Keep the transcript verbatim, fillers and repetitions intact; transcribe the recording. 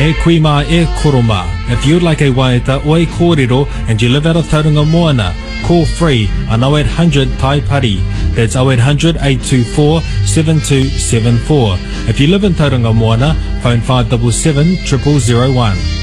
E kuima e koroma. If you'd like a waeta o e kōrero and you live out of Tauranga Moana, call free on oh eight hundred Tai Pari. That's oh eight hundred, eight two four, seven two seven four. If you live in Tauranga Moana, phone five seven seven, zero zero zero one.